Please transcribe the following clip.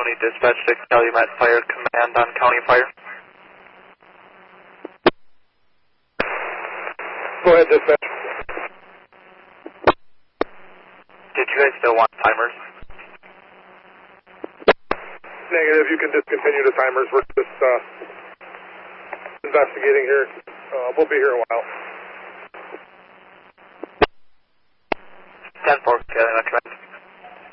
Tony, dispatch 6 Calumet Fire Command on County Fire. Go ahead, dispatch. Did you guys still want timers? Negative, you can discontinue the timers. We're just investigating here. We'll be here a while. 10-4 Calumet Command.